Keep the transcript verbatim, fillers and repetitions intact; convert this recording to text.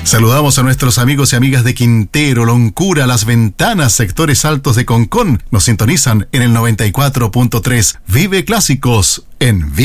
Saludamos a nuestros amigos y amigas de Quintero, Loncura, Las Ventanas, sectores altos de Concón. Nos sintonizan en el noventa y cuatro punto tres. Vive Clásicos en Vive.